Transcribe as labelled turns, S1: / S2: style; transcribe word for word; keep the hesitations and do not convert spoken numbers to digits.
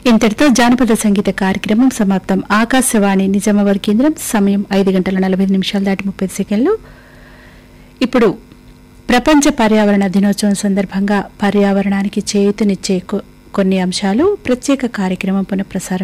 S1: ఇంతటితో జానపద సంగీత కార్యక్రమం సమాప్తం. ఆకాశవాణి నిజామాబాద్ కేంద్రం. సమయం ఐదు గంటల నలభై నిమిషాలు దాటి ముప్పై సెకండ్లు. ఇప్పుడు ప్రపంచ పర్యావరణ దినోత్సవం సందర్భంగా పర్యావరణానికి చేయూతనిచ్చే కొన్ని అంశాలు ప్రత్యేక కార్యక్రమం పునఃప్రసారం